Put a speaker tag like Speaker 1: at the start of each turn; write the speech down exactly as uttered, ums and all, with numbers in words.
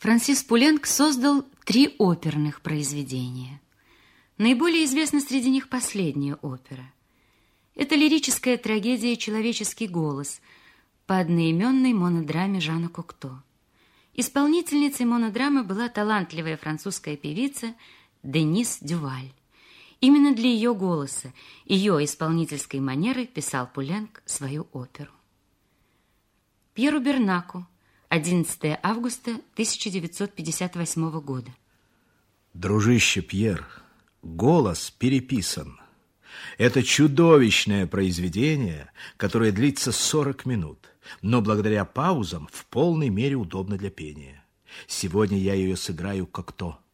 Speaker 1: Франсис Пуленк создал три оперных произведения. Наиболее известна среди них последняя опера. Это лирическая трагедия «Человеческий голос» по одноименной монодраме Жана Кокто. Исполнительницей монодрамы была талантливая французская певица Денис Дюваль. Именно для ее голоса, ее исполнительской манеры писал Пуленк свою оперу. Пьеру Бернаку, одиннадцатое августа тысяча девятьсот пятьдесят восьмого года.
Speaker 2: Дружище Пьер, голос переписан. Это чудовищное произведение, которое длится сорок минут, но благодаря паузам в полной мере удобно для пения. Сегодня я ее сыграю как то.